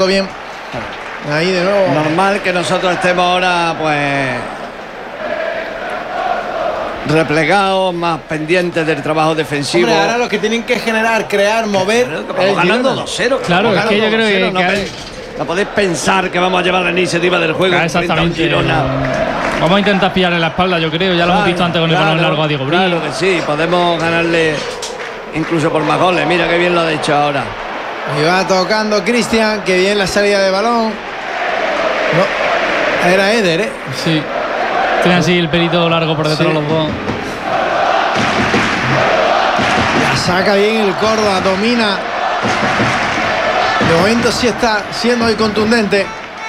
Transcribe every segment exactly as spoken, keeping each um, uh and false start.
cortó bien. Ahí de nuevo. Normal que nosotros estemos ahora, pues, replegados, más pendientes del trabajo defensivo. Hombre, ahora los que tienen que generar, crear, mover. Vamos ganando dos cero. Claro, es que yo creo que, no, que podéis, no podéis pensar que vamos a llevar la iniciativa del juego. Ah, exactamente. Vamos a intentar pillarle la espalda, yo creo. Ya lo claro, hemos visto antes con claro, el balón largo a Diego Brillo. Claro que sí, podemos ganarle incluso por más goles. Mira qué bien lo ha hecho ahora. Y va tocando Cristian, que bien la salida de balón. No, era Eder, ¿eh? Sí. Tiene así el pelito largo por detrás sí. los dos. La saca bien el Córdoba, domina. De momento sí está siendo muy contundente.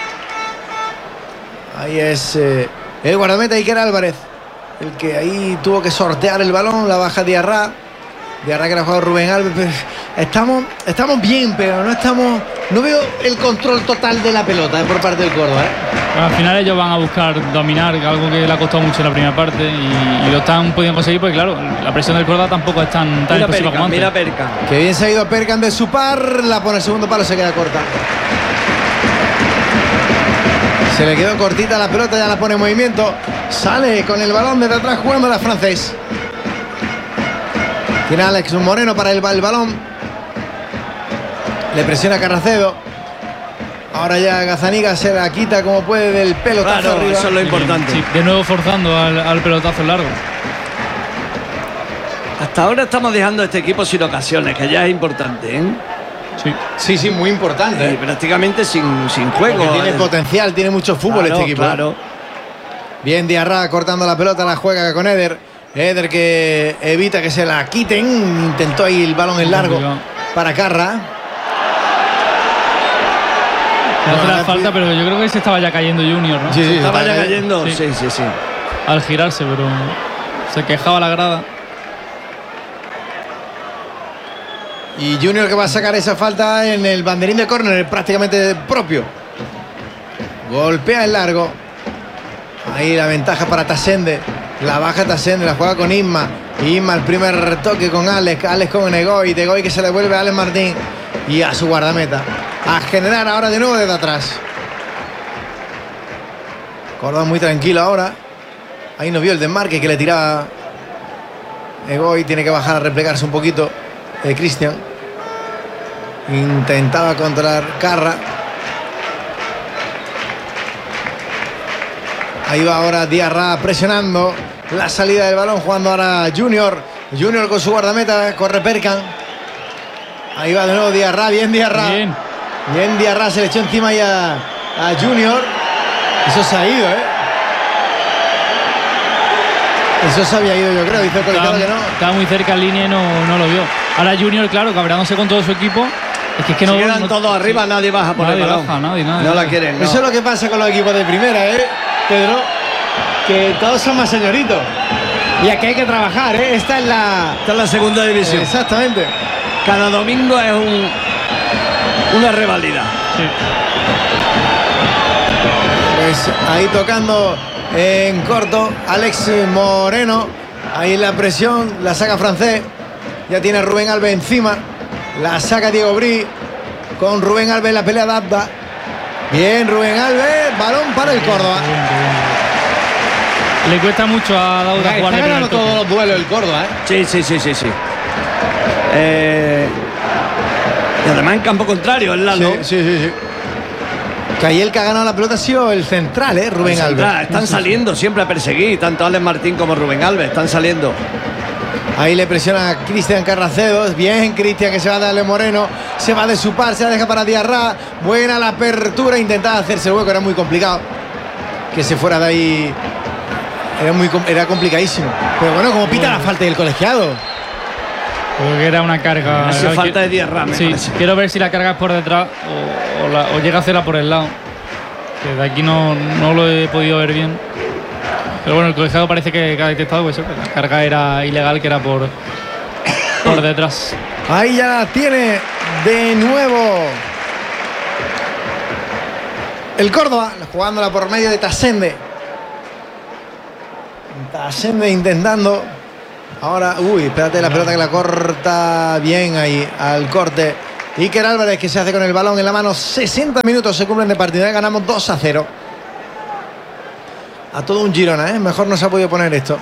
Ahí es eh, el guardameta Iker Álvarez, el que ahí tuvo que sortear el balón, la baja Diarra. Diarra que era jugado Rubén Alves. Pero estamos, estamos bien, pero no estamos. No veo el control total de la pelota eh, por parte del Córdoba. ¿eh? Al final ellos van a buscar dominar, algo que le ha costado mucho en la primera parte y, y lo están pudiendo conseguir porque claro, la presión del Córdoba tampoco es tan, tan explosiva como antes. Mira Perkan. Que bien se ha ido Perkan de su par, la pone el segundo palo, se queda corta. Se le quedó cortita la pelota, ya la pone en movimiento. Sale con el balón desde atrás jugando la francés. Tiene Alex Moreno para el, el balón. Le presiona Carracedo. Ahora ya Gazzaniga se la quita como puede del pelotazo claro, arriba. Eso es lo importante. Sí, de nuevo forzando al, al pelotazo largo. Hasta ahora estamos dejando a este equipo sin ocasiones, que ya es importante, ¿eh? Sí, sí, sí, muy importante. Sí, prácticamente sin, sin juego. Porque tiene potencial, tiene mucho fútbol claro, este equipo. Claro. Bien Diarra cortando la pelota, la juega con Eder. Eder que evita que se la quiten. Intentó ahí el balón en largo para Carra. Le hace la falta, pero yo creo que se estaba ya cayendo Junior, ¿no? Sí, sí, estaba ya cayendo. Sí. sí, sí, sí. Al girarse, pero se quejaba la grada. Y Junior que va a sacar esa falta en el banderín de córner, prácticamente propio. Golpea el largo. Ahí la ventaja para Tasende. La baja Tasende, la juega con Isma. Isma el primer toque con Alex. Alex con Egoy. De Egoy que se le vuelve a Alex Martín. Y a su guardameta. A generar ahora de nuevo desde atrás. Córdoba muy tranquilo ahora. Ahí no vio el desmarque que le tiraba Egoy. Tiene que bajar a replegarse un poquito. De Cristian. Intentaba controlar Carra. Ahí va ahora Diarra presionando la salida del balón, jugando ahora Junior. Junior con su guardameta, corre Perkan. Ahí va de nuevo Diarra, bien Diarra. Bien. Bien Diarra, se le echó encima ya a, a Junior. Eso se ha ido, ¿eh? Eso se había ido, yo creo. Dice el colegiado que no. Estaba muy cerca en línea y no, no lo vio. Ahora Junior, claro, cabreándose con todo su equipo. Es que, es que no. Si quedan no, todos arriba, sí. Nadie baja por nadie el balón. Baja, nadie, nadie, no nadie. la quieren. No. Eso es lo que pasa con los equipos de primera, ¿eh, Pedro? Que todos son más señoritos. Y aquí hay que trabajar, ¿eh? Esta es la. Esta es la segunda división. Eh, exactamente. Cada domingo es un, una rivalidad. Sí. Pues ahí tocando en corto Alex Moreno. Ahí la presión, la saca francés. Ya tiene a Rubén Alves encima. La saca Diego Bri. Con Rubén Alves la pelea adapta. Bien Rubén Alves. Balón para el Córdoba. Bien, bien, bien. Le cuesta mucho a Dauda Está jugar de ganando primer todos los duelos el Córdoba, ¿eh? Sí, sí, sí, sí, sí. Eh, y además en campo contrario, el Lalo. Sí, sí, sí, sí. Que ahí el que ha ganado la pelota ha sido el central, ¿eh? Rubén El Alves. central, están saliendo siempre a perseguir, tanto Alex Martín como Rubén Alves, están saliendo. Ahí le presiona a Cristian Carracedo. Bien Cristian que se va a darle Moreno. Se va de su par, se la deja para Diarra. Buena la apertura. Intentaba hacerse el hueco, era muy complicado. Que se fuera de ahí. Era, muy, era complicadísimo. Pero bueno, como pita la falta del colegiado. Creo que era una carga. Hace Era falta que, de Diarra, me sí, parece. quiero ver si la carga es por detrás o, o, la, o llega a hacerla por el lado. Que de aquí no, no lo he podido ver bien. Pero bueno, el colegiado parece que ha detectado eso, que la carga era ilegal, que era por, por detrás. Ahí ya la tiene de nuevo el Córdoba, jugándola por medio de Tasende. Tasende intentando. Ahora, uy, espérate la pelota que la corta bien ahí al corte. Iker Álvarez, que se hace con el balón en la mano. sesenta minutos se cumplen de partido. ¿eh? Ganamos dos a cero. A todo un Girona, ¿eh? Mejor no se ha podido poner esto.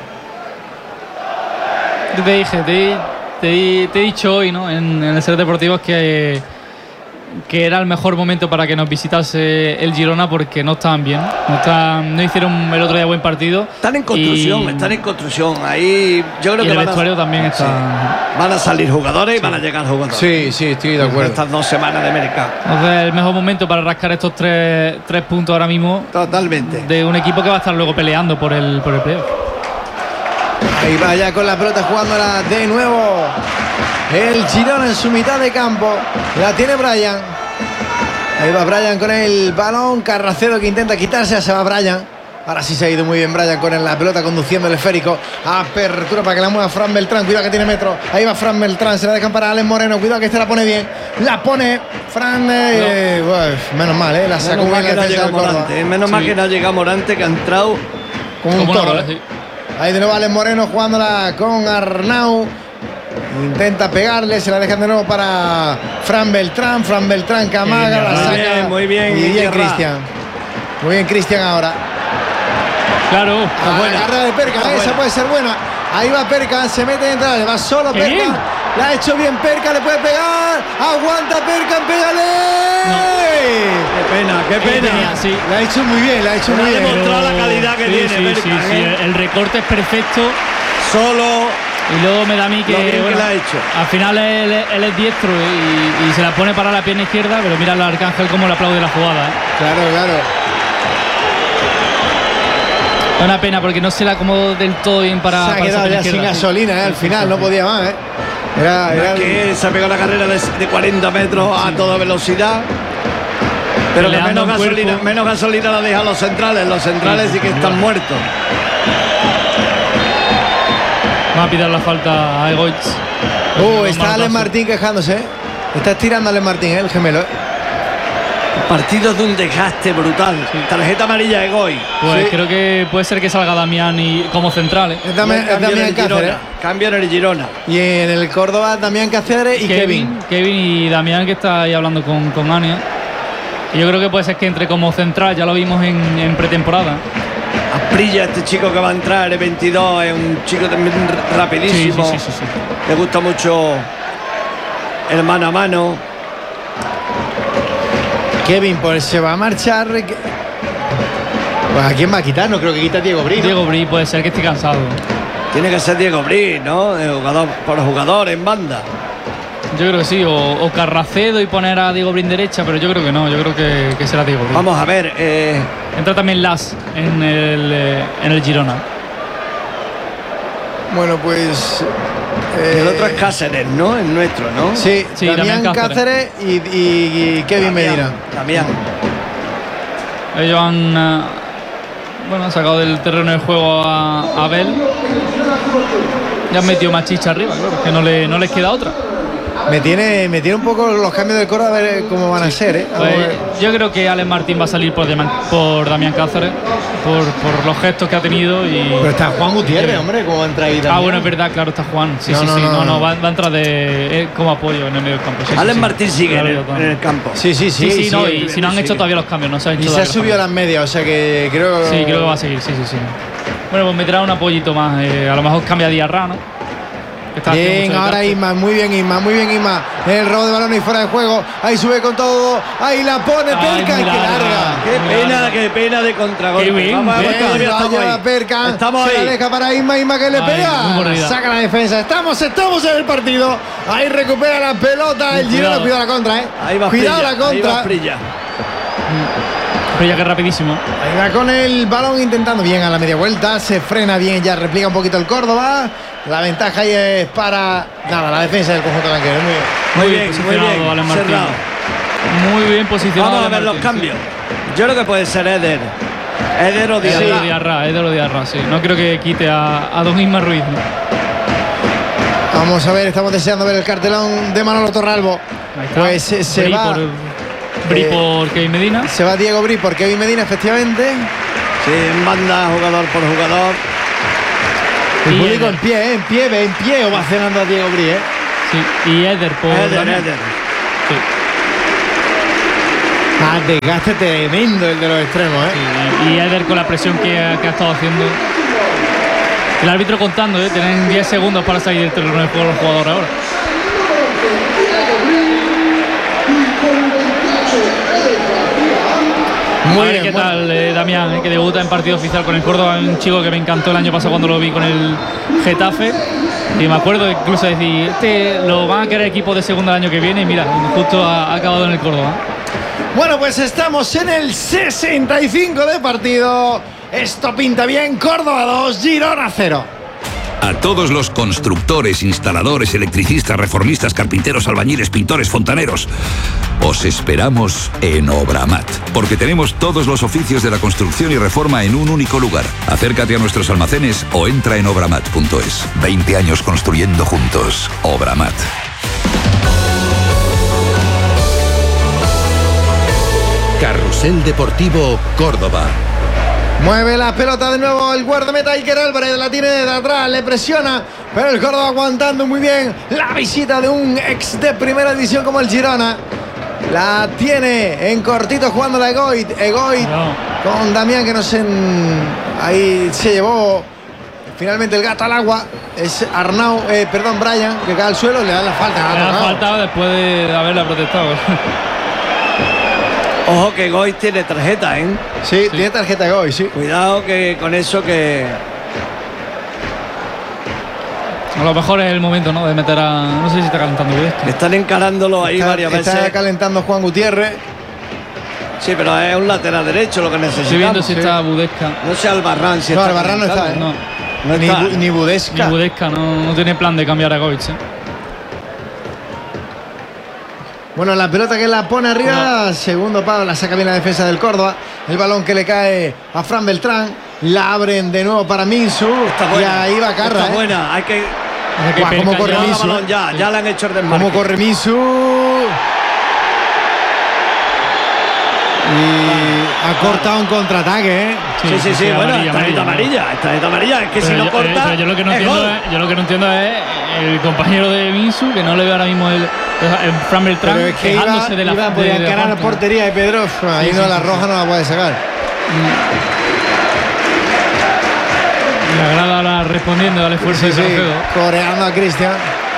Yo te dije, te, te, te he dicho hoy, ¿no? En, en el Ser Deportivos que, que era el mejor momento para que nos visitase el Girona porque no estaban bien. No, estaban, no hicieron el otro día buen partido. Están en construcción, y, están en construcción. Ahí yo creo y que el van vestuario a, también está. Sí. Van a salir jugadores y Sí. van a llegar jugadores. Sí, sí, estoy de acuerdo. Estas dos semanas de mercado. Entonces, el mejor momento para rascar estos tres, tres puntos ahora mismo Totalmente. de un equipo que va a estar luego peleando por el, por el playoff. Ahí va ya con la pelota jugándola de nuevo. El Girona en su mitad de campo. La tiene Brian. Ahí va Brian con el balón. Carracedo que intenta quitarse. Se va Brian. Ahora sí se ha ido muy bien Brian con la pelota conduciendo el esférico. Apertura para que la mueva Fran Beltrán. Cuidado que tiene metro. Ahí va Fran Beltrán. Se la dejan para Alex Moreno. Cuidado que este la pone bien. La pone Fran. Eh, no. Uf, menos mal, ¿eh? La sacó Menos mal bien que la no defensa llega del Córdoba. Morante. Menos Sí. mal que no llega Morante, que ha entrado. Como un Como una toro. bola, ¿eh? sí. Ahí de nuevo Alex Moreno jugándola con Arnau. Intenta pegarle, se la dejan de nuevo para Fran Beltrán. Fran Beltrán que amaga, la Muy saca. bien, muy bien, Y bien Guillermo. Cristian. Muy bien Cristian ahora. Claro. A buena. la carrera de Perkan, Está esa buena. puede ser buena. Ahí va Perkan, se mete dentro, le va solo ¡Qué Perkan. bien! La ha hecho bien Perkan, le puede pegar. Aguanta Perkan, pégale. Qué pena, qué Ahí pena. tenía, sí. La ha hecho muy bien, la ha hecho Pero muy ha bien. demostrado la calidad que sí, tiene sí, Berkan, sí, sí. ¿eh? El, el recorte es perfecto. Solo Y luego me da a mí que, Lo bien que bueno, la ha hecho. al final él, él es diestro y, y se la pone para la pierna izquierda, pero mira al Arcángel cómo le aplaude la jugada. ¿eh? Claro, claro. Es una pena porque no se la acomodó del todo bien para. Se ha para esa quedado pierna ya sin izquierda, sí. gasolina, ¿eh? Al final no podía más, ¿eh? Era, era el- que se ha pegado la carrera de, de cuarenta metros a toda velocidad. Pero que Peleando menos en cuerpo. gasolina, menos gasolina la dejan los centrales. Los centrales sí que están muertos. Va a pitar la falta a Egoitz. Uh, Un está manotazo. Alex Martín quejándose, ¿eh? Está estirando a Alex Martín, ¿eh? El gemelo, ¿eh? Partidos de un desgaste brutal. Tarjeta amarilla de Goy. Pues Sí. creo que puede ser que salga Damián y como central. ¿eh? Es Damián, es Damián Cáceres. Cambio en el Girona. Y en el Córdoba, Damián Cáceres y Kevin. Kevin y Damián, que está ahí hablando con, con Ania. Y yo creo que puede ser que entre como central, ya lo vimos en, en pretemporada. Asprilla, este chico que va a entrar, el veintidós, es un chico también r- rapidísimo. Sí, sí, sí, sí, sí. Le gusta mucho el mano a mano. Kevin, pues se va a marchar. Pues ¿a quién va a quitar? No creo que quita a Diego Brino. Diego Bri puede ser que esté cansado. Tiene que ser Diego Bri, ¿no? De jugador por jugador en banda. Yo creo que sí, o, o Carracedo y poner a Diego Bri en derecha, pero yo creo que no, yo creo que, que será Diego Bri. Vamos a ver. Eh, Entra también Las en el, eh, en el Girona. Bueno, pues. y el eh, otro es Cáceres, ¿no? Es nuestro, ¿no? Sí, Sí, Damián Damián Cáceres, y, y- y Kevin Medina. También. Ellos han eh, bueno, han sacado del terreno de juego a, a Abel. Ya han metido más chicha arriba, claro, que no, le, no les queda otra. Me tiene, me tiene un poco los cambios del Córdoba, a ver cómo van a ser, ¿eh? Vamos a Pues, ver. yo creo que Alex Martín va a salir por, Damián- por Damián Cáceres, por, por los gestos que ha tenido. Y... Pero está Juan Gutiérrez, hombre, cómo entra ahí también. Ah, bueno, es verdad, claro, está Juan. Sí, No, sí, no, sí. no, No, no, no. va, va a entrar de, eh, como apoyo en el medio del campo. Sí, sí, Alex sí. Martín sigue Claro, en el, yo en el campo. Sí, sí, sí. Sí, sí, no, y sí. si no han sigue. hecho todavía los cambios, no se han hecho Y se ha todavía los subido a cambios. las medias, o sea que creo Sí, creo que va a seguir, sí, sí, sí. Bueno, pues meterá un apoyito más. eh, a lo mejor cambia a Diarra, ¿no? Que está haciendo Bien, mucho ahora desgaste. Isma, muy bien Isma, muy bien Isma. El robo de balón y fuera de juego. Ahí sube con todo. Ahí la pone Ay, Perkan, muy que larga. larga. Qué Muy pena, larga. qué pena de contragolpe. Qué bien, Vamos a ver, bien. todavía La estamos lleva ahí. Perkan, Estamos se la ahí. deja para Isma, Isma que le Ay, pega. muy corrida. Saca la defensa. Estamos, estamos en el partido. Ahí recupera la pelota. El Cuidado. Girona, cuidado la contra, eh. Ahí va Cuidado Asprilla, la ahí va contra. Asprilla. Pero ya que rapidísimo. Ahí va con el balón intentando bien a la media vuelta. Se frena bien, ya replica un poquito el Córdoba. La ventaja ahí es para nada, la defensa del conjunto blanquero. Muy bien. Muy Muy bien, muy posicionado, bien. Alex Martín. Cerrado. Muy bien posicionado. Vamos a Alex ver los Martín, cambios. Yo creo que puede ser Eder. Eder o Sí. Es de Diarra. lo Diarra, es de lo Diarra, sí. No creo que quite a, a Don Isma Ruiz, ¿no? Vamos a ver, estamos deseando ver el cartelón de Manolo Torralbo. Ahí está. Pues eh, se Bri va. por, Bri eh, por Kevin Medina. Se va Diego Bri por Kevin Medina, efectivamente. Sí, en banda, jugador por jugador. El Y público Eder. en pie, ¿eh? En pie, en pie ovacionando a Diego Bri, ¿eh? Sí. Y Eder por Eder, Damián. Eder. Sí. Da desgaste tremendo el de los extremos, ¿eh? Y, y Eder con la presión que, que ha estado haciendo. El árbitro contando, ¿eh? Tienen diez segundos para salir del terreno de juego los jugadores ahora. Muy a ver bien, qué bueno. tal eh, Damián, eh, que debuta en partido oficial con el Córdoba, un chico que me encantó el año pasado cuando lo vi con el Getafe. Y me acuerdo incluso de decir, este lo van a querer equipo de segunda el año que viene y mira, justo ha, ha acabado en el Córdoba. Bueno, pues estamos en el sesenta y cinco de partido. Esto pinta bien. Córdoba dos, Girona cero. A todos los constructores, instaladores, electricistas, reformistas, carpinteros, albañiles, pintores, fontaneros, os esperamos en Obramat, porque tenemos todos los oficios de la construcción y reforma en un único lugar. Acércate a nuestros almacenes o entra en obramat punto es. veinte años construyendo juntos. Obramat. Carrusel Deportivo Córdoba. Mueve la pelota de nuevo el guardameta Iker Álvarez, la tiene de atrás, le presiona, pero el Córdoba aguantando muy bien la visita de un ex de primera división como el Girona. La tiene en cortito jugando la Egoit, Egoit No. con Damián que no se en- ahí se llevó finalmente el gato al agua. Es Arnau, eh, perdón, Brian, que cae al suelo, le da la falta. Le ha ha tocado. faltado después de haberla protestado. Ojo que Goy tiene tarjeta, ¿eh? Sí, tiene tarjeta Egoit, sí. Cuidado que con eso que... A lo mejor es el momento, ¿no? De meter a. No sé si está calentando bien esto. Están encarándolo ahí Está, varias está veces. calentando Juan Gutiérrez. Sí, pero es un lateral derecho lo que Estoy viendo necesitamos. si está Budesca. No sé Albarrán si No, está Albarrán no está, calentando. ¿eh? No, No Ni, está. Bu- ni Budesca. ni Budesca no, no tiene plan de cambiar a Govic, ¿eh? Bueno, la pelota que la pone arriba, segundo palo, la saca bien la defensa del Córdoba. El balón que le cae a Fran Beltrán. La abren de nuevo para Minsu. Está Y buena. ahí va Carra. Está ¿eh? buena. Hay que... Hace que Guau, cómo Perca corre ya- Lleva Minsu. balón ya, ya le han hecho el desmarque. Cómo corre Minsu. Y ha cortado un contraataque, ¿eh? Sí, sí, sí, bueno, amarilla, tarjeta amarilla. amarilla, esta tarjeta amarilla, es que Pero si no yo, eh, corta, pero yo lo que no es entiendo gol. es, yo lo que no entiendo es el compañero de Minsu, que no le veo ahora mismo el, el Fran Beltrán, Pero es que iba, quejándose de la iba a de- poder de la encarar la falta. portería de Pedro. Ahí Sí, no, sí, la sí, roja no la puede sacar. Me agrada ahora respondiendo al esfuerzo Sí, de sí, Salcedo. coreando a Cristian.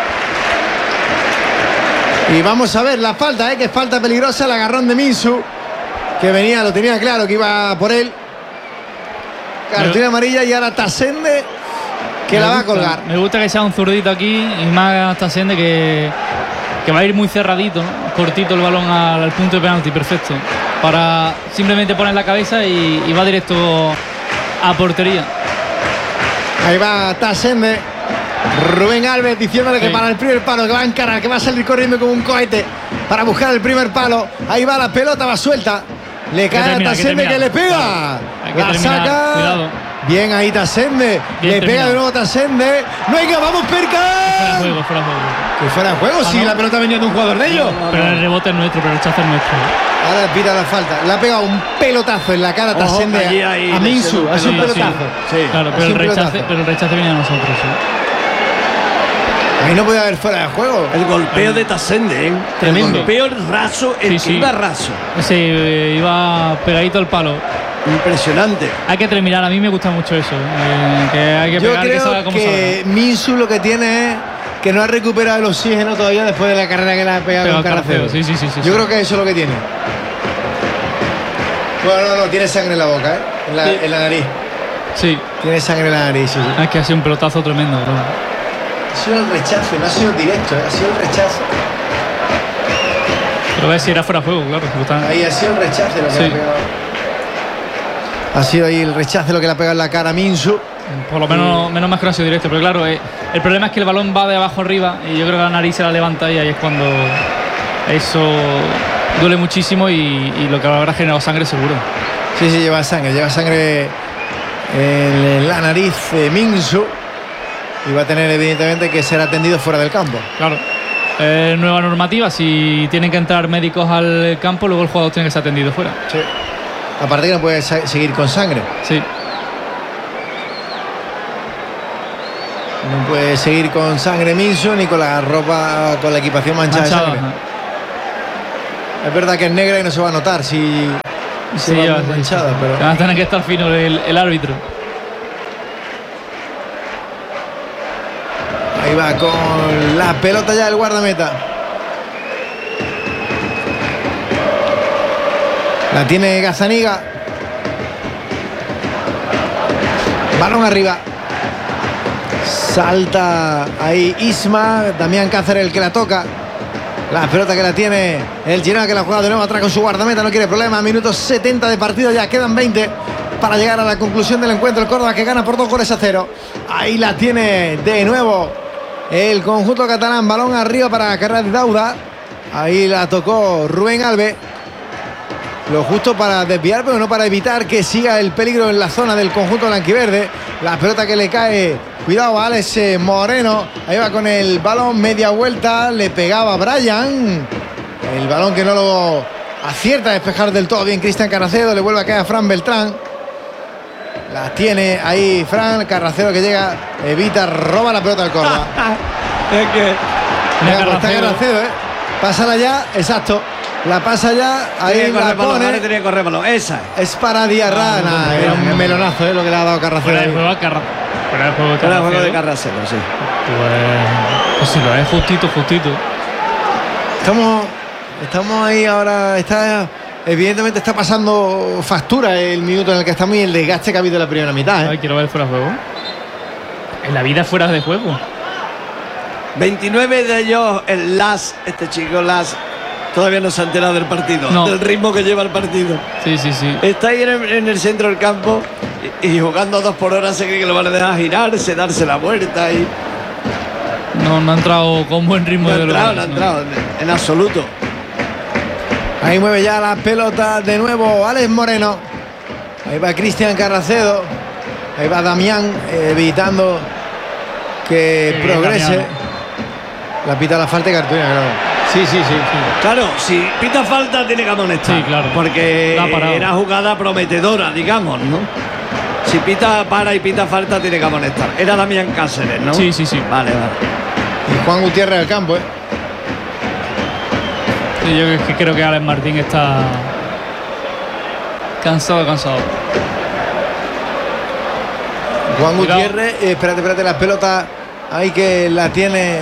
Y vamos a ver la falta, ¿eh? Que es falta peligrosa, el agarrón de Minsu, que venía, lo tenía claro que iba por él. Cartulina Pero- amarilla y ahora Tasende, que Me la va a gusta, colgar. Me gusta que sea un zurdito aquí y más Tasende que, que va a ir muy cerradito, ¿no? Cortito el balón al, al punto de penalti, perfecto. Para simplemente poner la cabeza y, y va directo a portería. Ahí va Tasende. Rubén Alves diciéndole que Sí. para el primer palo, que va a encarar, que va a salir corriendo como un cohete para buscar el primer palo. Ahí va la pelota, va suelta. Le Hay que cae a terminar, hay que Tasende que terminar. le pega. Claro. Hay que La terminar, saca. cuidado. Bien ahí Tasende. Bien Le pega terminado. de nuevo Tasende. No hay que, vamos Fuera de Perca. juego, fuera de juego. Que fuera de juego, Ah, si ¿no? la pelota venía de un jugador de ellos. Pero el rebote es nuestro, pero el rechazo es nuestro. Ahora pita la falta. Le ha pegado un pelotazo en la cara a Ojo, Tasende allí a, hay a Minsu. lesión, Ha sido un sí, sí. pelotazo. Sí. Claro, Ha pero sido el, un rechace, pelotazo. pero el rechace viene a nosotros. ¿sí? Ahí no podía haber fuera de juego. El golpeo de Tasende, ¿eh? Tremendo. El golpeo raso, el Sí, que sí. iba raso. Ese eh, iba pegadito al palo. Impresionante. Hay que terminar, a mí me gusta mucho eso. eh, que hay que Yo pegar, que salga creo como que Minsu lo que tiene es que no ha recuperado el oxígeno todavía después de la carrera que le ha pegado Pegado con al Carraceo, Carraceo. sí, sí, sí, sí, Yo sí. creo que eso es lo que tiene. Bueno, no, no, tiene sangre en la boca, ¿eh? En la, Sí. en la nariz. salga. Sí, Tiene sangre en la nariz, sí, sí. es que ha sido un pelotazo tremendo. bro. Ha sido el rechazo, no ha sido directo, ¿eh? Ha sido el rechazo. Pero ves si era fuera de juego, claro. que está- Ahí ha sido el rechazo lo que Sí. le ha pegado. Ha sido ahí el rechazo lo que le ha pegado en la cara a Minsu. Por lo menos, menos más que no ha sido directo. Pero claro, eh, el problema es que el balón va de abajo arriba y yo creo que la nariz se la levanta y ahí es cuando eso duele muchísimo y, y lo que habrá generado sangre seguro. Sí, sí, lleva sangre, lleva sangre en la nariz de Minsu. Y va a tener evidentemente que ser atendido fuera del campo. Claro. Eh, nueva normativa, si tienen que entrar médicos al campo, luego el jugador tiene que ser atendido fuera. Sí. Aparte que no puede sa- seguir con sangre. Sí. No puede seguir con sangre Minsu ni con la ropa, con la equipación manchada, Manchada, de sangre. ajá. Es verdad que es negra y no se va a notar si, si Sí, va ya, muy sí, manchada, sí. pero... Va a tener que estar fino el, el árbitro. Ahí va con la pelota ya el guardameta. La tiene Gazzaniga. Balón arriba. Salta ahí Isma. Damián Cáceres el que la toca. La pelota que la tiene el Girona, que la juega de nuevo atrás con su guardameta. No quiere problema. Minutos setenta de partido ya. Quedan veinte para llegar a la conclusión del encuentro. El Córdoba que gana por dos goles a cero. Ahí la tiene de nuevo el conjunto catalán. Balón arriba para la carrera de Dauda. Ahí la tocó Rubén Alves. Lo justo para desviar, pero no para evitar que siga el peligro en la zona del conjunto blanquiverde. La pelota que le cae, cuidado a Alex Moreno. Ahí va con el balón, media vuelta. Le pegaba a Brian. El balón que no lo acierta a despejar del todo bien Cristian Carracedo. Le vuelve a caer a Fran Beltrán. La tiene ahí Fran. Carracedo que llega, evita, roba la pelota del Córdoba. Es que Mira, pues está Carracedo, ¿eh? Pásala ya, exacto. La pasa ya, ahí la pone. Ahora tenía que correr balón. Esa Es para Diarra. Ah, no, Nah, no, era no, no, un no. melonazo, ¿eh? Lo que le ha dado Carracedo. Fuera de ahí. juego a Carra- fuera de juego de era el juego Carracedo. de Carrasero, sí. Pues, pues si lo es justito, justito. Estamos, estamos ahí ahora. Está, evidentemente está pasando factura el minuto en el que estamos y el desgaste que ha habido en la primera mitad, ¿eh? Ay, quiero ver fuera de juego. En la vida fuera de juego. veintinueve de ellos, el Las, este chico Las, todavía no se ha enterado del partido, No. del ritmo que lleva el partido. Sí, sí, sí. Está ahí en el, en el centro del campo y, y jugando dos por hora se cree que lo van a dejar girarse, darse la vuelta y No, no ha entrado con buen ritmo no ha de los entrado, no ha goles, entrado en, en absoluto. Ahí mueve ya la pelota de nuevo Alex Moreno. Ahí va Cristian Carracedo. Ahí va Damián, eh, evitando que Qué bien, progrese. Damián. La pita la falta de cartulina, claro. Sí, sí, sí. Claro, si pita falta tiene que amonestar. Sí, claro. Porque La ha parado. era jugada prometedora, digamos, ¿no? Si pita para y pita falta tiene que amonestar. Era Damián Cáceres, ¿no? Sí, sí, sí. Vale, vale. Y Juan Gutiérrez al campo, ¿eh? Sí, yo es que creo que Alex Martín está cansado, cansado. Juan Cuidado. Gutiérrez, eh, espérate, espérate, la pelota ahí que la tiene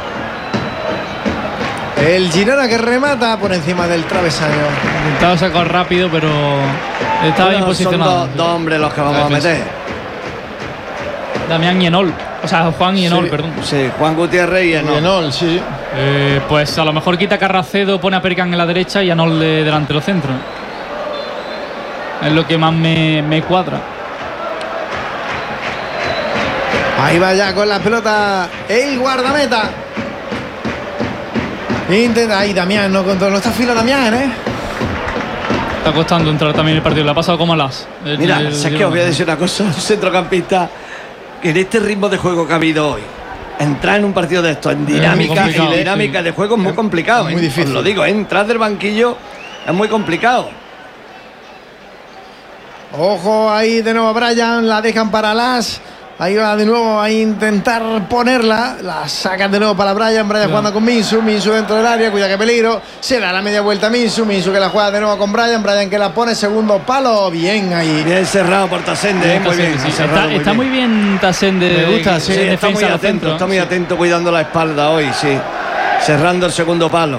el Girona, que remata por encima del travesaño. Intentaba sacar rápido, pero estaba bien Bueno, son posicionado. dos, dos hombres los que vamos La a defensa. meter. Damián y Enol. O sea, Juan y Enol, Sí. perdón. Sí, Juan Gutiérrez y Enol. Enol, sí. Eh, pues a lo mejor quita Carracedo, pone a Percan en la derecha y Enol de delante de los centros. Es lo que más me, me cuadra. Ahí va ya con la pelota el guardameta. Intenta, ahí Damián, no controla, no está filo Damián, ¿eh? Está costando entrar también el partido. Le ha pasado como a las. El- Mira, el- es que os voy a decir una cosa, un centrocampista que en este ritmo de juego que ha habido hoy, entrar en un partido de esto en muy dinámica, complicado, y dinámica sí. de juego es muy complicado. es muy ¿eh? difícil. Os lo digo, ¿eh? Entrar del banquillo es muy complicado. Ojo ahí de nuevo Brian, la dejan para Las. Ahí va de nuevo a intentar ponerla. La sacan de nuevo para Brian. Brian Cuidado. jugando con Minsu. Minsu dentro del área. Cuida que peligro. Se da la media vuelta a Minsu. Minsu que la juega de nuevo con Brian. Brian que la pone segundo palo. Bien ahí. Bien cerrado por Tasende, ¿eh? muy bien. Sí, ha cerrado está, está muy bien Tasende. Me gusta, sí, Sí, en está muy defensa a los atento, centros. está muy Sí. atento cuidando la espalda hoy, sí. Cerrando el segundo palo.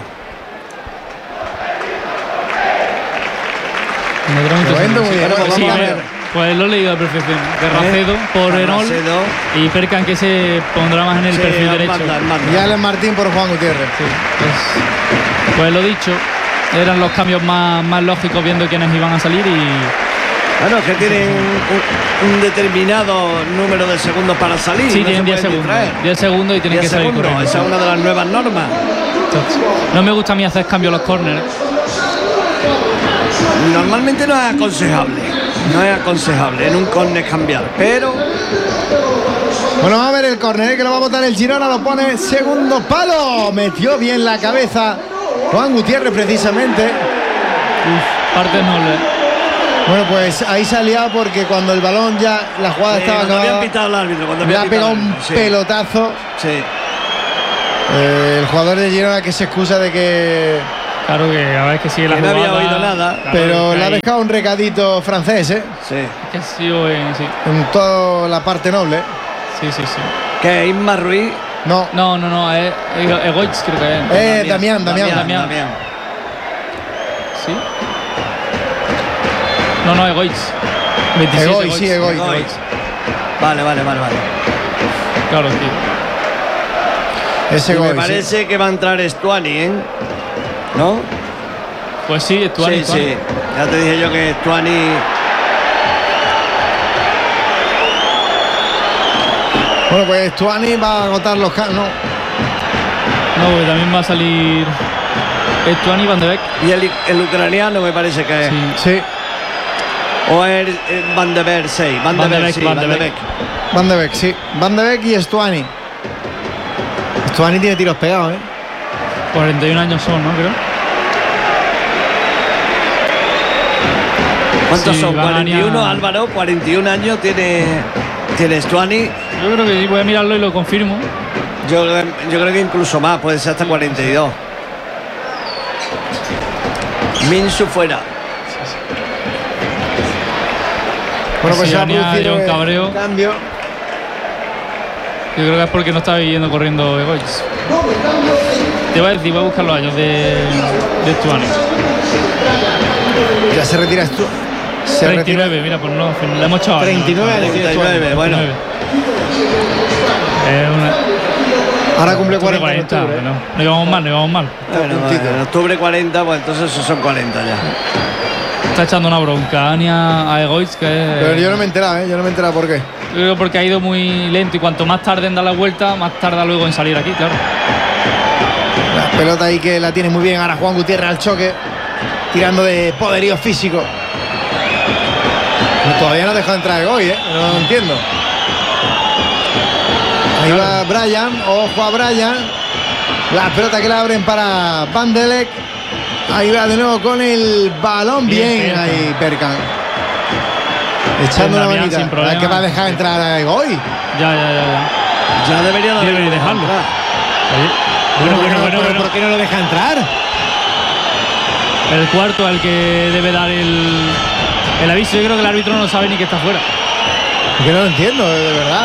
Me da mucho Momento sentido, muy sí. bien. Pues Vamos sí, a me- ver. Pues lo he leído a la perfección. Carracedo por Enol Carracedo. y Percan que se pondrá más en el Sí, perfil Armando, derecho. Armando. Y Alex Martín por Juan Gutiérrez. Sí, pues, pues lo dicho, eran los cambios más, más lógicos viendo quiénes iban a salir y Bueno, es que tienen un, un determinado número de segundos para salir. sí, no tienen se diez pueden segundos. distraer. diez segundos y tienen diez que salir segundos, corriendo. esa es una de las nuevas normas. No me gusta a mí hacer cambios a los corners. Normalmente no es aconsejable. No es aconsejable en un córner cambiar, pero Bueno, vamos a ver el córner, ¿eh? Que lo va a botar el Girona. Lo pone segundo palo. Metió bien la cabeza Juan Gutiérrez precisamente. Uf, parte no le. Bueno, pues ahí se ha liado porque cuando el balón ya, la jugada eh, estaba cuando había acabada, pitado el árbitro, cuando le había ha pitado pegado el un árbitro, sí, pelotazo. sí. Eh, el jugador de Girona que se excusa de que Claro que a ver que sigue la Que no jugada. había oído nada. Claro, Pero que le ha ahí- dejado un recadito francés, ¿eh? Sí. que ha sido en- sí, En toda la parte noble. sí, sí, sí. Que Isma Ruiz. No, No, no, no, es es Egoitz, creo que es. eh, Damián, Damián. Damián. ¿Sí? No, no, Egoitz. veintiséis Egoitz, sí, Egoitz. Egoitz. Vale, vale, vale, vale. Claro, tío. Ese Y me gol. parece que va a entrar Stuani, ¿eh? ¿No? Pues sí, Stuani, sí, Stuani. sí. Ya te dije yo que Stuani. Bueno, pues Stuani va a agotar los can, ¿no? No, porque también va a salir Stuani y Van de Beek. Y el, el ucraniano me parece que es. Sí. Sí, O es eh, Van de Beek, sí. Van, Van de de Beek, Beek, sí. Van Van de de Beek. Beek. Van de Beek, sí. Van de Beek y Stuani. Stuani tiene tiros pegados, ¿eh? cuarenta y un años son, ¿no? Creo. ¿Cuántos Sí, son? van a cuarenta y uno, venir a- Álvaro. cuarenta y un años tiene, tiene Stuani. Yo creo que sí, voy a mirarlo y lo confirmo. Yo, yo creo que incluso más, puede ser hasta cuarenta y dos. Minsu fuera. Bueno, pues Sí, se va a venía producir John el Cabreo. cambio. Yo creo que es porque no estaba yendo corriendo Egoitz. Te voy a decir, voy a buscar los años de, de Stuani. Ya se retira Stu. Se treinta y retira. nueve, mira, pues no, le hemos echado. treinta y nueve años tiene treinta y nueve, Stuani. bueno. Es una, Ahora cumple octubre cuarenta. en cuarenta, octubre, ¿eh? no, no íbamos mal, no íbamos mal. Bueno, puntito. en octubre cuarenta, pues entonces esos son cuarenta ya. Está echando una bronca a Ania a Egoitz, que es. Pero yo no me he enterado, ¿eh? Yo no me he enterado por qué. Yo creo porque ha ido muy lento y cuanto más tarde en dar la vuelta, más tarda luego en salir aquí, claro. La pelota ahí que la tiene muy bien ahora Juan Gutiérrez al choque, tirando de poderío físico. No, todavía no ha dejado entrar hoy, ¿eh? No lo entiendo. Ahí va Brian, ojo a Brian. La pelota que la abren para Van de Beek. Ahí va de nuevo con el balón. Bien, Bien, Perkan. ahí Perkan. Echando Con una Damián manita. sin problema. Que va a dejar entrar a hoy. Ya, ya, ya, ya. Ya debería de Debe haber dejarlo. entrar. Bueno, ¿Por qué bueno, no- bueno, pero bueno. ¿Por qué no lo deja entrar? El cuarto al que debe dar el, el aviso. Yo creo que el árbitro no sabe ni que está fuera. Que no lo entiendo, de verdad.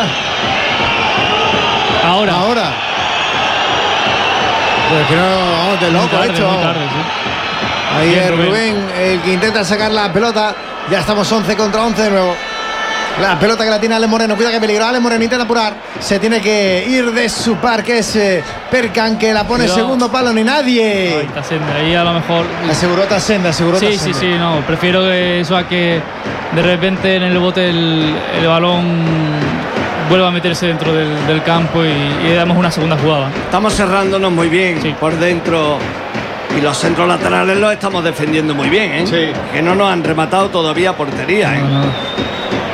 Ahora. Ahora. Pues que no, vamos, de Muy loco tarde, esto. muy vamos. tarde, sí. Ahí Bien, es Rubén. Rubén, el que intenta sacar la pelota. Ya estamos once contra once de nuevo. La pelota que la tiene Ale Moreno. Cuida que peligro. Ale Moreno intenta apurar. Se tiene que ir de su par, que es eh, Perkan, que la pone Cuidado. segundo palo. Ni nadie. Ahí está Sende, ahí a lo mejor. Aseguró Tasenda, aseguró Sí, sí, Tasenda. sí, no. Prefiero que eso a que de repente en el bote el, el balón vuelva a meterse dentro del, del campo y, y damos una segunda jugada. Estamos cerrándonos muy bien Sí. por dentro y los centros laterales los estamos defendiendo muy bien, ¿eh? Sí. Que no nos han rematado todavía portería, ¿eh? No, no.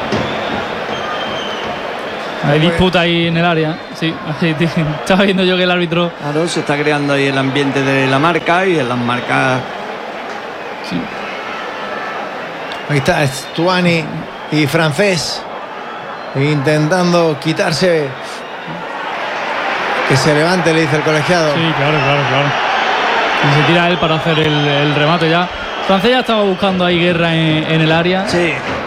Hay disputa ahí en el área. Sí, ahí t- estaba viendo yo que el árbitro. Claro, se está creando ahí el ambiente de la marca y en las marcas. Sí, Ahí está Stuani y Francés intentando quitarse. Que se levante, le dice el colegiado. sí, claro, claro, claro. Y se tira él para hacer el, el remate ya. Francés ya estaba buscando ahí guerra en, en el área Sí.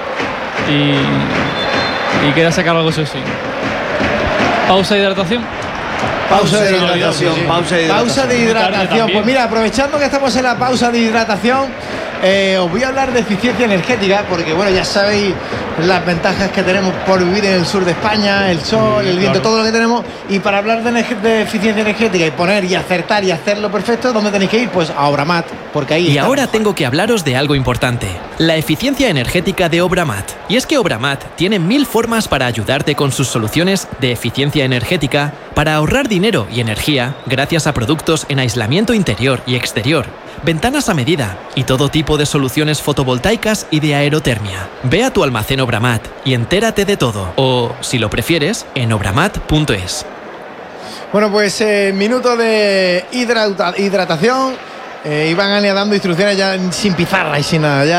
y, y quería sacar algo, eso sí. Pausa de hidratación. Pausa de Pausa de hidratación. hidratación, sí. pausa de hidratación. Pausa de Muy tarde hidratación. también. Pues mira, aprovechando que estamos en la pausa de hidratación, eh, os voy a hablar de eficiencia energética, porque bueno, ya sabéis las ventajas que tenemos por vivir en el sur de España, el sol, Sí, el viento, claro. todo lo que tenemos. Y para hablar de, energe- de eficiencia energética y poner y acertar y hacerlo perfecto, ¿dónde tenéis que ir? Pues a Obramat, porque ahí Y está ahora mejor. tengo que hablaros de algo importante, la eficiencia energética de Obramat. Y es que Obramat tiene mil formas para ayudarte con sus soluciones de eficiencia energética para ahorrar dinero y energía gracias a productos en aislamiento interior y exterior, ventanas a medida y todo tipo de soluciones fotovoltaicas y de aerotermia. Ve a tu almacén Obramat y entérate de todo. O, si lo prefieres, en obramat punto es. Bueno, pues eh, minuto de hidrata- hidratación. Eh, Iván Ania dando instrucciones ya sin pizarra y sin nada. Ya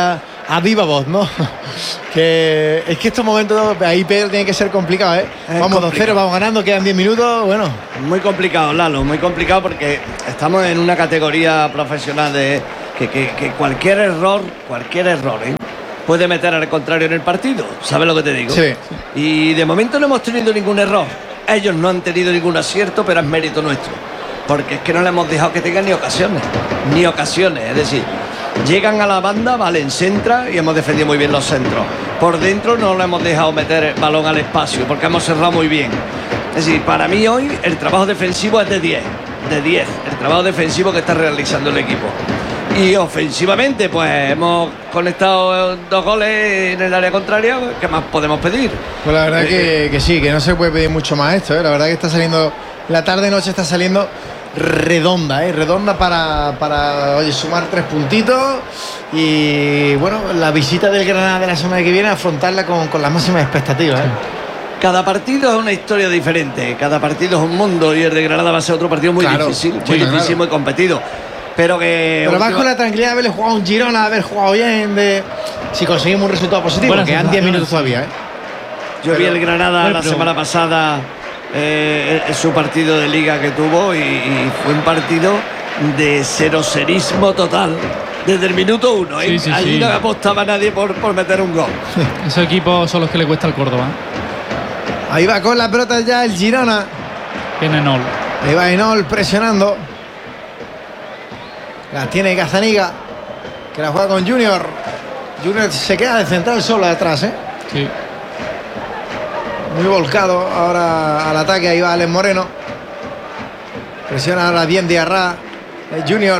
a viva voz, ¿no? Que es que estos momentos ahí Pedro tiene que ser complicado, ¿eh? Es Vamos dos cero, vamos ganando, quedan diez minutos, bueno. Muy complicado, Lalo, muy complicado porque estamos en una categoría profesional de que, que, que cualquier error, cualquier error, ¿eh? puede meter al contrario en el partido. ¿Sabes lo que te digo? Sí. Y de momento no hemos tenido ningún error. Ellos no han tenido ningún acierto, pero es mérito nuestro. Porque es que no le hemos dejado que tengan ni ocasiones. Ni ocasiones. Es decir, llegan a la banda, valen, centra y hemos defendido muy bien los centros. Por dentro no le hemos dejado meter el balón al espacio porque hemos cerrado muy bien. Es decir, para mí hoy el trabajo defensivo es de diez. De diez. El trabajo defensivo que está realizando el equipo. Y ofensivamente, pues hemos conectado dos goles en el área contraria. ¿Qué más podemos pedir? Pues la verdad Eh, que, que sí, que no se puede pedir mucho más esto, ¿eh? La verdad que está saliendo, la tarde-noche está saliendo redonda, ¿eh? Redonda para, para oye, sumar tres puntitos. Y bueno, la visita del Granada de la semana que viene, afrontarla con, con las máximas expectativas, ¿eh? Cada partido es una historia diferente. Cada partido es un mundo y el de Granada va a ser otro partido muy Claro, difícil, muy sí, difícil, claro. muy competido. Pero que. Pero vas última- con la tranquilidad de haberle jugado a un Girona, de haber jugado bien, de si conseguimos un resultado positivo, Buenas quedan diez sensaciones. minutos todavía, ¿eh? Yo vi el Granada Bueno, la pero- semana pasada, eh, en su partido de liga que tuvo y, y fue un partido de cerocerismo total. Desde el minuto uno, ¿eh? Sí, sí, Allí sí. no apostaba nadie por, por meter un gol. Esos equipos son los que le cuesta al Córdoba. Ahí va con la pelota ya el Girona. Tiene Nol. Ahí va Enol presionando. La tiene Gazaniga, que la juega con Junior. Junior se queda de central solo de atrás, ¿eh? Sí. Muy volcado ahora al ataque. Ahí va Alex Moreno. Presiona ahora bien Diarra. eh, Junior.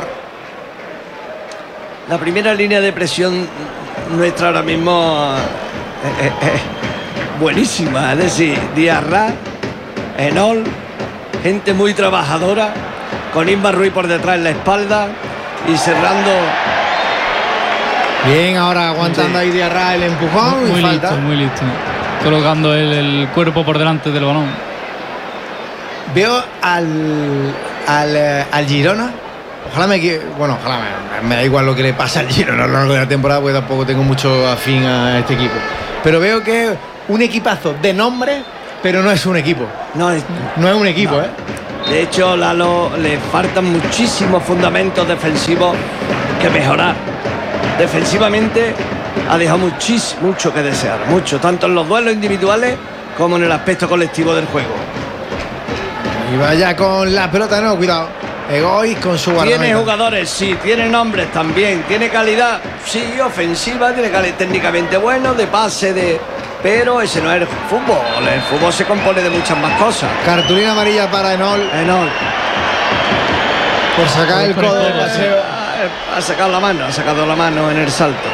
La primera línea de presión nuestra ahora mismo eh, eh, eh, buenísima. Es decir, Diarra, Enol, gente muy trabajadora, con Inma Ruiz por detrás en la espalda y cerrando. Bien, ahora aguantando Sí. ahí Diarra el empujón. Muy y falta. listo, muy listo. Colocando el, el cuerpo por delante del balón. Veo al, al, eh, al Girona. Ojalá me equi- bueno, ojalá me, me da igual lo que le pasa al Girona a lo largo de la temporada, porque tampoco tengo mucho afín a este equipo. Pero veo que es un equipazo de nombre, pero no es un equipo. No, es- No es un equipo, No. ¿eh? de hecho, Lalo, le faltan muchísimos fundamentos defensivos que mejorar. Defensivamente ha dejado muchis- mucho que desear, mucho, tanto en los duelos individuales como en el aspecto colectivo del juego. Y vaya con la pelota, no, cuidado. Egois con su Tiene guardameta. jugadores, sí, tiene nombres también, tiene calidad, sí, ofensiva, tiene calidad técnicamente bueno, de pase, de. Pero ese no es el fútbol, el fútbol se compone de muchas más cosas. Cartulina amarilla para Enol Enol. por sacar el codo del paseo. Ha, ha sacado la mano, ha sacado la mano en el salto.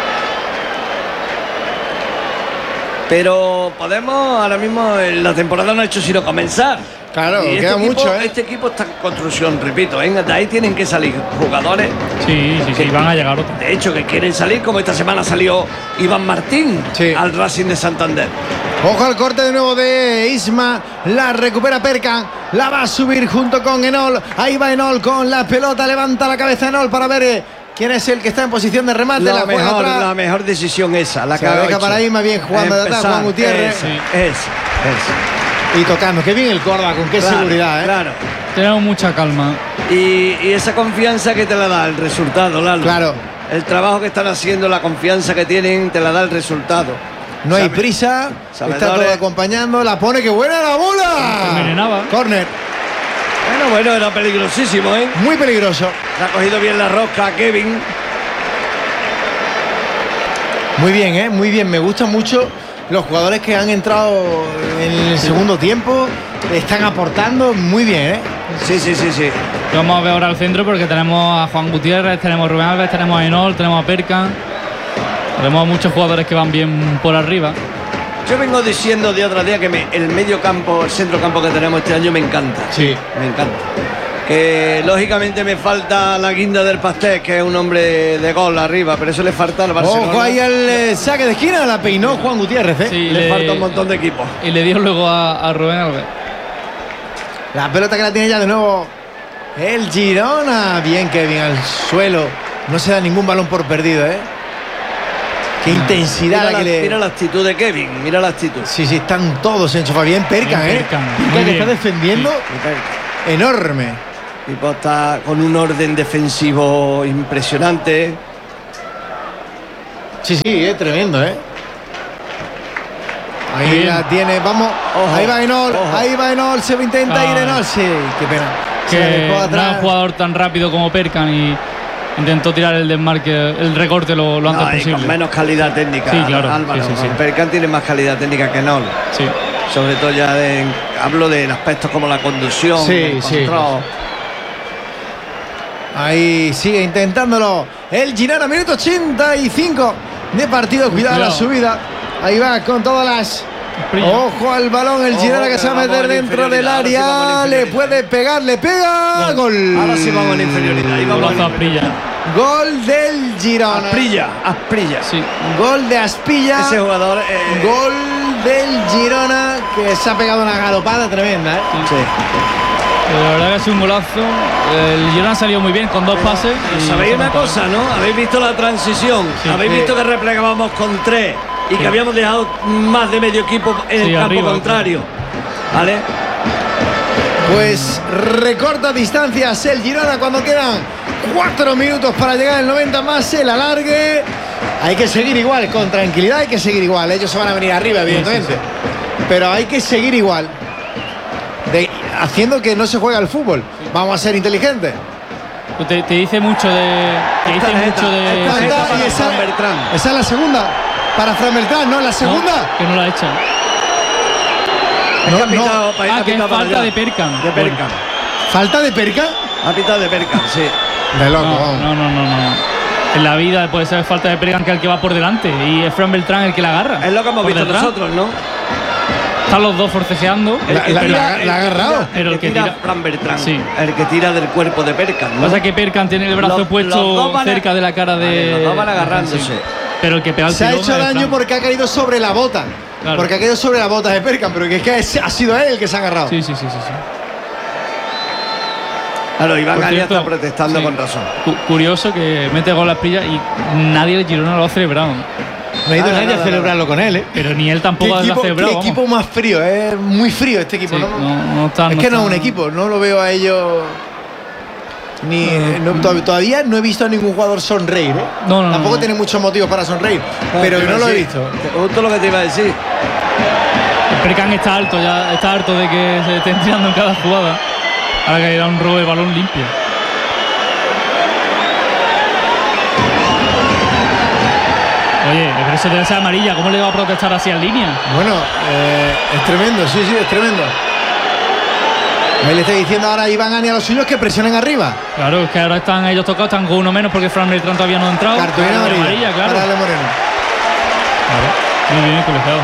Pero podemos, ahora mismo en la temporada no ha hecho sino comenzar. Claro, Y queda este equipo, mucho, ¿eh? Este equipo está en construcción, repito, ¿eh? De ahí tienen que salir jugadores. Sí, sí, sí, van a llegar otros. De hecho, que quieren salir, como esta semana salió Iván Martín Sí. al Racing de Santander. Ojo al corte de nuevo de Isma. La recupera Perkan. La va a subir junto con Enol. Ahí va Enol con la pelota. Levanta la cabeza Enol para ver eh, quién es el que está en posición de remate. La, La juega mejor, atrás. la mejor decisión esa, la Se que la ha deja hecho. para Isma, bien jugando de atrás, Empezar, Juan Gutiérrez. Esa, Sí. esa, esa. Y tocando. Qué bien el Córdoba, con qué Claro, seguridad, ¿eh? Claro. Tenemos mucha calma. Y, y esa confianza que te la da el resultado, Lalo. Claro. El trabajo que están haciendo, la confianza que tienen, te la da el resultado. No hay Sabe- prisa. Está sabedores. todo acompañando. La pone, que buena la bola. Envenenaba. Corner. Bueno, bueno, era peligrosísimo, ¿eh? Muy peligroso. Le ha cogido bien la rosca a Kevin. Muy bien, ¿eh? Muy bien. Me gustan mucho los jugadores que han entrado en el segundo tiempo. Están aportando muy bien, ¿eh? Sí, sí, sí, sí. Vamos a ver ahora al centro porque tenemos a Juan Gutiérrez, tenemos a Rubén Alves, tenemos a Enol, tenemos a Perkan. Tenemos muchos jugadores que van bien por arriba. Yo vengo diciendo de otro día que me- el medio campo, el centro campo que tenemos este año me encanta. Sí. Me encanta. Que lógicamente me falta la guinda del pastel, que es un hombre de gol arriba, pero eso le falta al Barcelona. Ojo ahí al eh, saque de esquina. La peinó Juan Gutiérrez, ¿eh? Sí, Le falta un montón de equipos. Y le dio luego a, a Rubén Alves. La pelota que la tiene ya de nuevo el Girona. Bien, Kevin, al suelo. No se da ningún balón por perdido, ¿eh? Qué intensidad Mira la la, que le... mira la actitud de Kevin, mira la actitud. Sí, sí, están todos enchufados. Bien Perkan, Bien ¿eh? Perkan, Perkan muy que bien. está defendiendo enorme. Tipo está con un orden defensivo impresionante. Sí, sí, es tremendo, ¿eh? Ahí Bien. la tiene, vamos. Ojo, ahí va Enol, ojo. ahí va Enol, se intenta Ah. ir Enol. Sí, qué pena. Se Que dejó no es atrás. un jugador tan rápido como Perkan y intentó tirar el desmarque, el recorte lo, lo antes No, y posible. con menos calidad técnica. Sí, claro, Álvaro. sí, sí, sí. Perkan tiene más calidad técnica que Nol. Sí. Sobre todo ya de, hablo de aspectos como la conducción, Sí, el sí. control. Ahí sigue intentándolo. El Girona, minuto ochenta y cinco de partido. Cuidado la Cuidado. subida. Ahí va con todas las. Brilla. Ojo al balón, el Ojo, Girona que que se va a vamos meter en dentro del inferioridad, ahora sí vamos área. en Le inferioridad. puede pegar, le pega. Gol. Ahora sí vamos en inferioridad. Ahí vamos en Golazo a inferioridad. Asprilla. Gol del Girona. Asprilla, Asprilla. Sí. Gol de Aspilla. Ese jugador. eh, Gol del Girona que se ha pegado una galopada tremenda, ¿eh? sí. La verdad que ha sido un golazo. El Girona salió muy bien con dos pases. y ¿Sabéis se una montó. cosa, no? Habéis visto la transición. Sí. Habéis Sí. visto que replegábamos con tres y que Sí. habíamos dejado más de medio equipo en Sí, el campo arriba, contrario. ¿Vale? Pues recorta distancias el Girona cuando quedan cuatro minutos para llegar al noventa más el alargue. Hay que seguir igual, con tranquilidad hay que seguir igual. Ellos se van a venir arriba, evidentemente. Pero hay que seguir igual. De, haciendo que no se juega el fútbol. Vamos a ser inteligentes. Te, te dice mucho de. Te dice tarjeta, mucho de. esta Esta- tarjeta para y esa, Fran Bertrán. esa es la segunda. Para Fran Beltrán, ¿no? La No, segunda. que no la echa. Es No, que ha pitado, Ah, ha que es pitado para falta allá. de Perkan. De Perkan. Falta de Perca. Ha pitado de Perkan, sí. De loco, No, vamos. no, no, no, no. En la vida puede ser falta de Perkan, que es el que va por delante. Y es Fran Beltrán el que la agarra. Es lo que hemos por visto detrás. nosotros, ¿no? Están los dos forcejeando. El La- que la- tira- la- el la ha que agarrado. tira- Pero el el que que tira tira- Fran Bertrán. Sí. El que tira del cuerpo de Perkan, ¿no? Pasa que Perkan tiene el brazo Los- puesto los dos van a- cerca de la cara de. Vale, los dos van agarrándose. Sí. Pero el que pega el Se ha tirón hecho es daño Fran. porque ha caído sobre la bota. Claro. Porque ha caído sobre la bota de Percan, pero que es que es- ha sido él el que se ha agarrado. Sí, sí, sí, sí. sí. Claro, Iván Por Arias cierto, está protestando sí. con razón. Cu- curioso que mete gol a Asprilla y nadie del Girona lo ha celebrado. No ha ido Nada, nadie nada, a celebrarlo con él, ¿eh? Pero ni él ¿Qué tampoco lo ha equipo, celebrado. qué vamos. equipo más frío? Es muy frío este equipo. Sí, ¿no? no, no está- es no que no es está- un equipo, no lo veo a ellos. Ni, no, to- todavía no he visto a ningún jugador sonreír, ¿eh? No, no, no, Tampoco no. tiene muchos motivos para sonreír, pero Te no iba lo a he decir, visto. Justo lo que te iba a decir. Perkan está alto, ya está harto de que se estén tirando en cada jugada. Ahora que era un robo de balón limpio. Oye, pero eso debe ser amarilla. ¿Cómo le va a protestar así en línea? Bueno, eh, es tremendo, sí, sí, es tremendo. Ahí le está diciendo ahora a Iván Ani a los suyos que presionen arriba. Claro, es que ahora están ellos tocados, están con uno menos porque Fran Beltrán todavía no ha entrado. Cartulina Cartulina amarilla, claro. para Ale Moreno. Claro. Muy bien el colegiado.